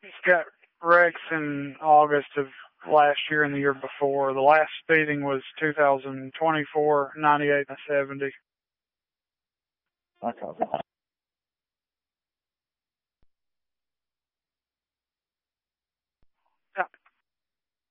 got wrecks in August of last year and the year before. The last speeding was 2024, 98 and 70. Okay.